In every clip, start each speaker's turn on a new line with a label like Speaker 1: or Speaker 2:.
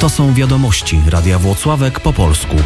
Speaker 1: To są wiadomości Radia Włocławek po polsku.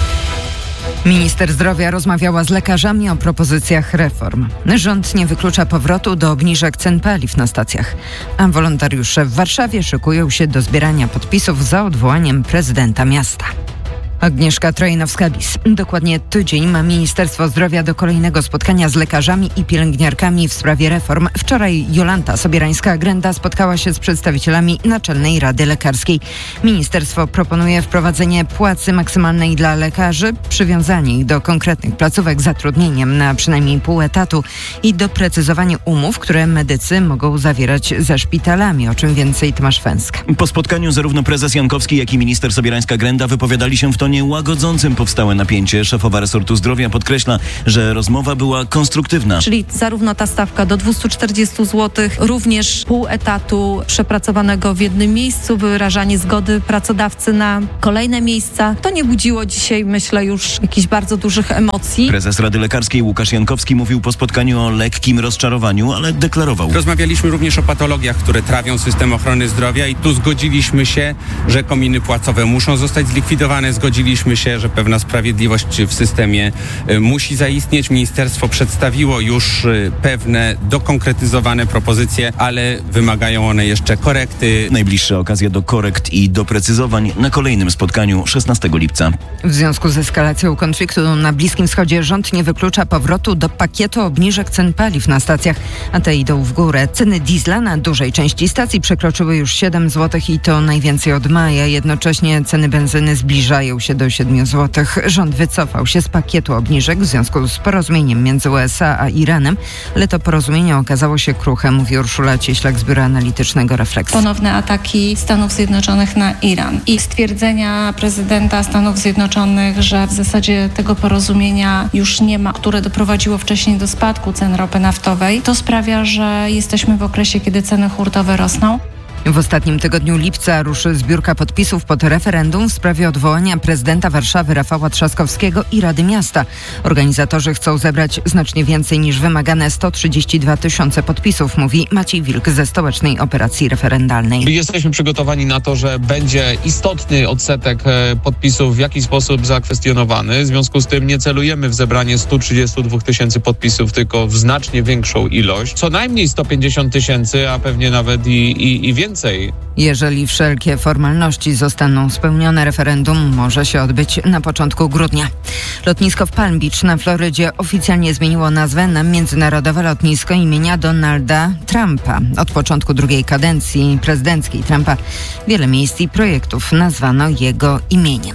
Speaker 2: Minister zdrowia rozmawiała z lekarzami o propozycjach reform. Rząd nie wyklucza powrotu do obniżek cen paliw na stacjach, a wolontariusze w Warszawie szykują się do zbierania podpisów za odwołaniem prezydenta miasta. Agnieszka Trojnowska-Bis. Dokładnie tydzień ma Ministerstwo Zdrowia do kolejnego spotkania z lekarzami i pielęgniarkami w sprawie reform. Wczoraj Jolanta Sobierańska-Grenda spotkała się z przedstawicielami Naczelnej Rady Lekarskiej. Ministerstwo proponuje wprowadzenie płacy maksymalnej dla lekarzy, przywiązanie ich do konkretnych placówek zatrudnieniem na przynajmniej pół etatu i doprecyzowanie umów, które medycy mogą zawierać ze szpitalami. O czym więcej Tomasz Węska.
Speaker 3: Po spotkaniu zarówno prezes Jankowski, jak i minister Sobierańska-Grenda wypowiadali się w tonie łagodzącym powstałe napięcie. Szefowa resortu zdrowia podkreśla, że rozmowa była konstruktywna.
Speaker 4: Czyli zarówno ta stawka do 240 zł, również pół etatu przepracowanego w jednym miejscu, wyrażanie zgody pracodawcy na kolejne miejsca. To nie budziło dzisiaj, myślę, już jakichś bardzo dużych emocji.
Speaker 3: Prezes Rady Lekarskiej Łukasz Jankowski mówił po spotkaniu o lekkim rozczarowaniu, ale deklarował.
Speaker 5: Rozmawialiśmy również o patologiach, które trawią system ochrony zdrowia i tu zgodziliśmy się, że kominy płacowe muszą zostać zlikwidowane. Zgodziliśmy się, że pewna sprawiedliwość w systemie musi zaistnieć. Ministerstwo przedstawiło już pewne dokonkretyzowane propozycje, ale wymagają one jeszcze korekty.
Speaker 3: Najbliższa okazja do korekt i doprecyzowań na kolejnym spotkaniu 16 lipca.
Speaker 2: W związku z eskalacją konfliktu na Bliskim Wschodzie rząd nie wyklucza powrotu do pakietu obniżek cen paliw na stacjach, a te idą w górę. Ceny diesla na dużej części stacji przekroczyły już 7 zł i to najwięcej od maja. Jednocześnie ceny benzyny zbliżają się do 7 zł. Rząd wycofał się z pakietu obniżek w związku z porozumieniem między USA a Iranem, ale to porozumienie okazało się kruche, mówi Urszula Cieślak z Biura Analitycznego Refleks.
Speaker 6: Ponowne ataki Stanów Zjednoczonych na Iran i stwierdzenia prezydenta Stanów Zjednoczonych, że w zasadzie tego porozumienia już nie ma, które doprowadziło wcześniej do spadku cen ropy naftowej, to sprawia, że jesteśmy w okresie, kiedy ceny hurtowe rosną.
Speaker 2: W ostatnim tygodniu lipca ruszy zbiórka podpisów pod referendum w sprawie odwołania prezydenta Warszawy Rafała Trzaskowskiego i Rady Miasta. Organizatorzy chcą zebrać znacznie więcej niż wymagane 132 000 podpisów, mówi Maciej Wilk ze Stołecznej Operacji Referendalnej.
Speaker 7: Jesteśmy przygotowani na to, że będzie istotny odsetek podpisów w jakiś sposób zakwestionowany. W związku z tym nie celujemy w zebranie 132 000 podpisów, tylko w znacznie większą ilość. Co najmniej 150 000, a pewnie nawet i więcej.
Speaker 2: Jeżeli wszelkie formalności zostaną spełnione, referendum może się odbyć na początku grudnia. Lotnisko w Palm Beach na Florydzie oficjalnie zmieniło nazwę na Międzynarodowe Lotnisko imienia Donalda Trumpa. Od początku drugiej kadencji prezydenckiej Trumpa wiele miejsc i projektów nazwano jego imieniem.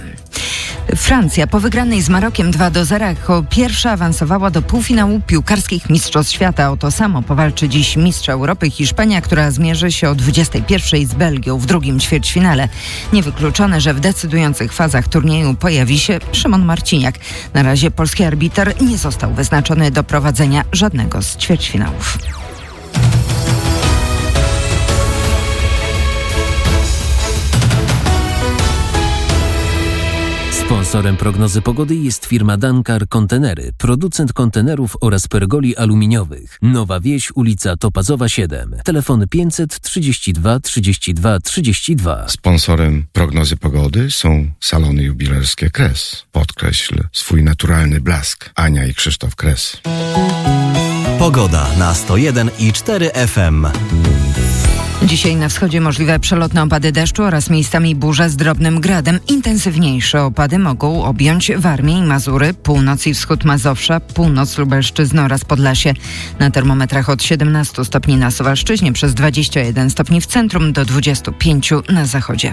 Speaker 2: Francja po wygranej z Marokiem 2-0 jako pierwsza awansowała do półfinału piłkarskich Mistrzostw Świata. O to samo powalczy dziś mistrz Europy Hiszpania, która zmierzy się o 21:00 z Belgią w drugim ćwierćfinale. Niewykluczone, że w decydujących fazach turnieju pojawi się Szymon Marciniak. Na razie polski arbiter nie został wyznaczony do prowadzenia żadnego z ćwierćfinałów.
Speaker 8: Sponsorem prognozy pogody jest firma Dankar Kontenery, producent kontenerów oraz pergoli aluminiowych. Nowa Wieś, ulica Topazowa 7. Telefon 532 32 32.
Speaker 9: Sponsorem prognozy pogody są salony jubilerskie Kres. Podkreśl swój naturalny blask. Ania i Krzysztof Kres.
Speaker 1: Pogoda na 101,4 FM.
Speaker 2: Dzisiaj na wschodzie możliwe przelotne opady deszczu oraz miejscami burze z drobnym gradem. Intensywniejsze opady mogą objąć Warmię i Mazury, północ i wschód Mazowsza, północ Lubelszczyzny oraz Podlasie. Na termometrach od 17 stopni na Suwalszczyźnie, przez 21 stopni w centrum do 25 na zachodzie.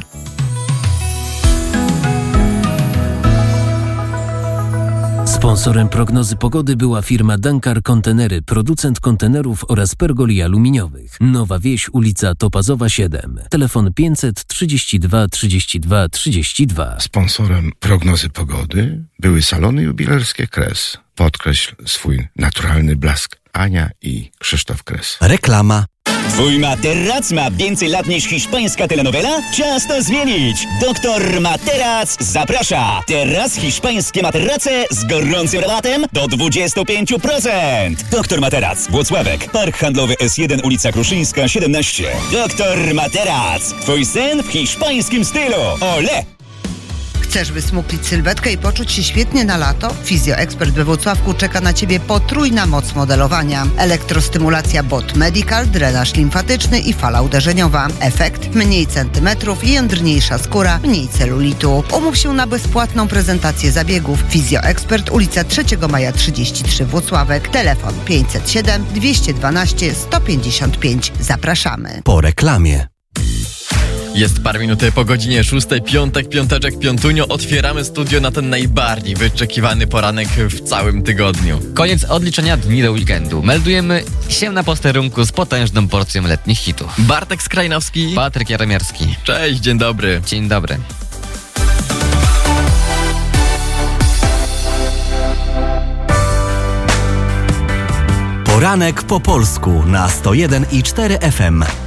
Speaker 8: Sponsorem prognozy pogody była firma Dankar Kontenery, producent kontenerów oraz pergoli aluminiowych. Nowa Wieś, ulica Topazowa 7. Telefon 532 32 32.
Speaker 9: Sponsorem prognozy pogody były salony jubilerskie Kres. Podkreśl swój naturalny blask. Ania i Krzysztof Kres.
Speaker 1: Reklama.
Speaker 10: Twój materac ma więcej lat niż hiszpańska telenowela? Czas to zmienić! Doktor Materac zaprasza! Teraz hiszpańskie materace z gorącym rabatem do 25%! Doktor Materac, Włocławek, Park Handlowy S1, ulica Kruszyńska, 17. Doktor Materac, twój sen w hiszpańskim stylu! Ole!
Speaker 11: Chcesz wysmuklić sylwetkę i poczuć się świetnie na lato? Fizjoekspert we Włocławku czeka na Ciebie potrójna moc modelowania. Elektrostymulacja BOT Medical, drenaż limfatyczny i fala uderzeniowa. Efekt? Mniej centymetrów i jędrniejsza skóra, mniej celulitu. Umów się na bezpłatną prezentację zabiegów. Fizjoekspert, ulica 3 Maja 33 Włocławek. Telefon 507 212 155. Zapraszamy.
Speaker 1: Po reklamie.
Speaker 12: Jest parę minut po godzinie 6, piątek, piąteczek, piątunio. Otwieramy studio na ten najbardziej wyczekiwany poranek w całym tygodniu.
Speaker 13: Koniec odliczenia dni do weekendu. Meldujemy się na posterunku z potężną porcją letnich hitów.
Speaker 12: Bartek Skrajnowski.
Speaker 13: Patryk Jaromierski.
Speaker 12: Cześć, dzień dobry.
Speaker 13: Dzień dobry.
Speaker 1: Poranek po polsku na 101,4 FM.